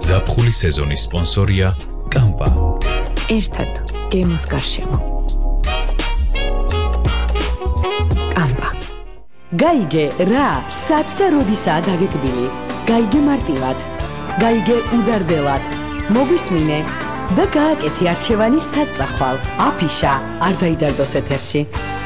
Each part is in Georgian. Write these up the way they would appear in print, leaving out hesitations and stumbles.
ზაფხული სეზონის სპონსორია კამპა. ერთად გემოს გარშემო. კამპა. გაიგე რა, სად და როდისაა დაგეკბილი. გაიგე მარტივად. გაიგე უდარდელად. მოგვისმინე და გააკეთე არჩევანი საწახვალ. აფიშა არ დაიდარდოს ეთერში.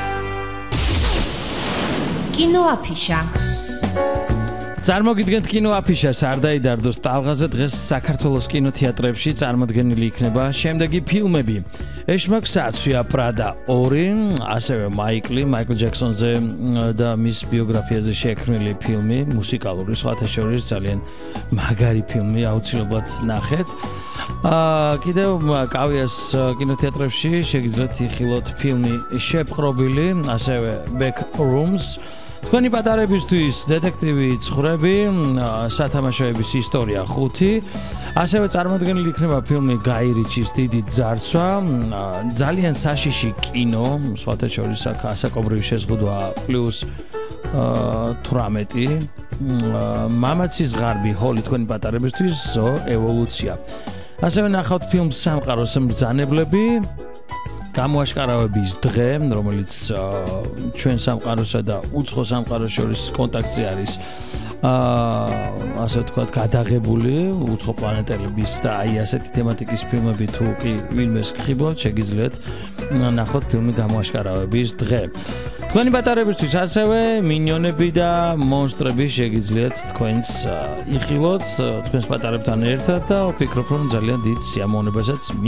კინო აფიშა. წარმოგიდგენთ კინო აფიშას არ დაიდარდოს ტალღაზე დღეს საქართველოს კინოთეატრებში წარმოდგენილი იქნება შემდეგი ფილმები. ეშმაკ საცვია პრადა 2, ასევე მაიკლ ჯექსონზე და მის ბიოგრაფიაზე შექმნილი ფილმი, მუსიკალური სხვათა შორის ძალიან მაგარი ფილმი, აუცილებლად ნახეთ. კიდევ კავიას კინოთეატრებში შეგიძლიათ იხილოთ ფილმი შეპყრობილი, ასევე Back Rooms. თქვენი პატარებისთვის დეტექტივი ცხრები, სათამაშოების ისტორია 5, ასევე წარმოდგენილი იქნება ფილმი გაი რიჩის დიდი ძარცვა, ძალიან საშიში კინო, სხვათა შორის ასაკობრივი შეზღუდვა +18, მამაცის ღარბი ჰოლი თქვენი პატარებისთვის ზო ევოლუცია. ასევე ნახავთ ფილმს სამყაროს მბრძანებლები, გამოაშკარავების დღე, რომელიც ჩვენ სამყაროსა და უცხო სამყაროს შორის კონტაქტზე არის ასე ვთქვათ გადაღებული უცხო პლანეტელების და აი ასეთი თემატიკის ფილმები თუ კი ვინმეს გხიბლავთ, შეგიძლიათ ნახოთ ფილმი გამოაშკარავების დღე. თქვენი პატარებისთვის ასევე მინიონები და მონსტრები შეგიძლიათ თქვენს იხილოთ, თქვენს პატარებთან ერთად და ვფიქრობ, რომ ძალიან დიდ სიამოვნებასაც